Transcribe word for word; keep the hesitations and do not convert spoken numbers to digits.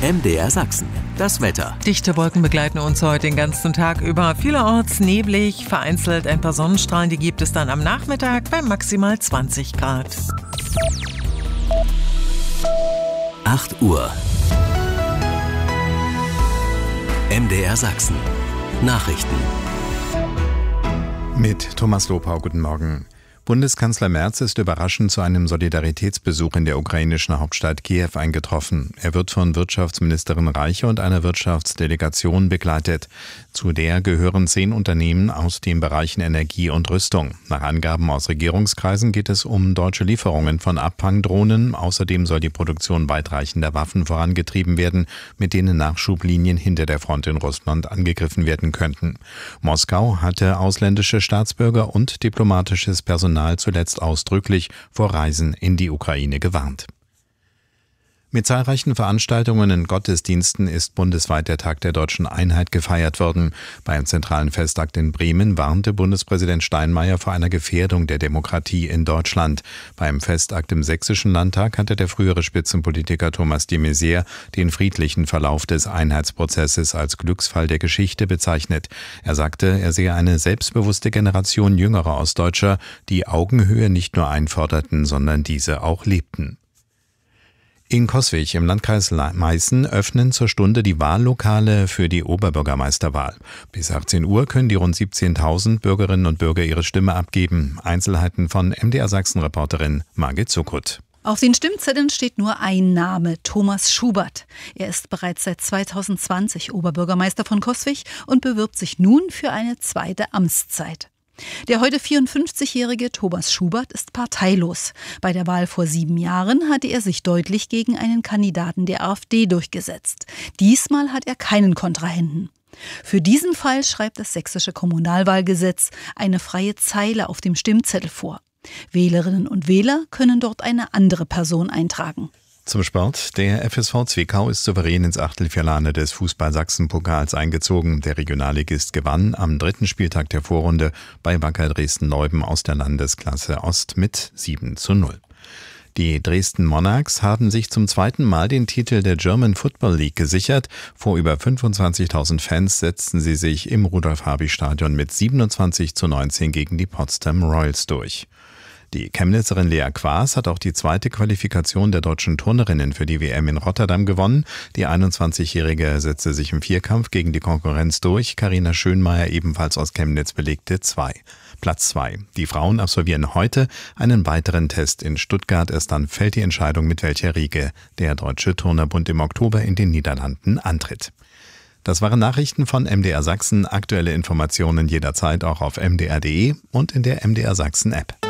M D R Sachsen. Das Wetter. Dichte Wolken begleiten uns heute den ganzen Tag über. Vielerorts neblig, vereinzelt ein paar Sonnenstrahlen. Die gibt es dann am Nachmittag bei maximal zwanzig Grad. acht Uhr. M D R Sachsen. Nachrichten. Mit Thomas Lopau, guten Morgen. Bundeskanzler Merz ist überraschend zu einem Solidaritätsbesuch in der ukrainischen Hauptstadt Kiew eingetroffen. Er wird von Wirtschaftsministerin Reiche und einer Wirtschaftsdelegation begleitet. Zu der gehören zehn Unternehmen aus den Bereichen Energie und Rüstung. Nach Angaben aus Regierungskreisen geht es um deutsche Lieferungen von Abfangdrohnen. Außerdem soll die Produktion weitreichender Waffen vorangetrieben werden, mit denen Nachschublinien hinter der Front in Russland angegriffen werden könnten. Moskau hatte ausländische Staatsbürger und diplomatisches Personal zuletzt ausdrücklich vor Reisen in die Ukraine gewarnt. Mit zahlreichen Veranstaltungen und Gottesdiensten ist bundesweit der Tag der Deutschen Einheit gefeiert worden. Beim zentralen Festakt in Bremen warnte Bundespräsident Steinmeier vor einer Gefährdung der Demokratie in Deutschland. Beim Festakt im Sächsischen Landtag hatte der frühere Spitzenpolitiker Thomas de Maizière den friedlichen Verlauf des Einheitsprozesses als Glücksfall der Geschichte bezeichnet. Er sagte, er sehe eine selbstbewusste Generation jüngerer Ostdeutscher, die Augenhöhe nicht nur einforderten, sondern diese auch lebten. In Coswig im Landkreis Meißen öffnen zur Stunde die Wahllokale für die Oberbürgermeisterwahl. Bis achtzehn Uhr können die rund siebzehntausend Bürgerinnen und Bürger ihre Stimme abgeben. Einzelheiten von M D R Sachsen-Reporterin Margit Zuckut. Auf den Stimmzetteln steht nur ein Name, Thomas Schubert. Er ist bereits seit zweitausendzwanzig Oberbürgermeister von Coswig und bewirbt sich nun für eine zweite Amtszeit. Der heute vierundfünfzigjährige Thomas Schubert ist parteilos. Bei der Wahl vor sieben Jahren hatte er sich deutlich gegen einen Kandidaten der AfD durchgesetzt. Diesmal hat er keinen Kontrahenten. Für diesen Fall schreibt das sächsische Kommunalwahlgesetz eine freie Zeile auf dem Stimmzettel vor. Wählerinnen und Wähler können dort eine andere Person eintragen. Zum Sport. Der F S V Zwickau ist souverän ins Achtelfinale des Fußball-Sachsen-Pokals eingezogen. Der Regionalligist gewann am dritten Spieltag der Vorrunde bei Wacker Dresden-Neuben aus der Landesklasse Ost mit sieben zu null. Die Dresden Monarchs haben sich zum zweiten Mal den Titel der German Football League gesichert. Vor über fünfundzwanzigtausend Fans setzten sie sich im Rudolf-Habich-Stadion mit siebenundzwanzig zu neunzehn gegen die Potsdam Royals durch. Die Chemnitzerin Lea Quaas hat auch die zweite Qualifikation der deutschen Turnerinnen für die W M in Rotterdam gewonnen. Die einundzwanzigjährige setzte sich im Vierkampf gegen die Konkurrenz durch. Carina Schönmeier, ebenfalls aus Chemnitz, belegte zwei. Platz zwei. Die Frauen absolvieren heute einen weiteren Test in Stuttgart. Erst dann fällt die Entscheidung, mit welcher Riege der Deutsche Turnerbund im Oktober in den Niederlanden antritt. Das waren Nachrichten von M D R Sachsen. Aktuelle Informationen jederzeit auch auf m d r punkt d e und in der M D R Sachsen App.